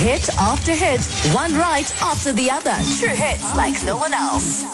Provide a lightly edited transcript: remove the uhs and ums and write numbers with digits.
Hit after hit, one right after the other. True hits like no one else.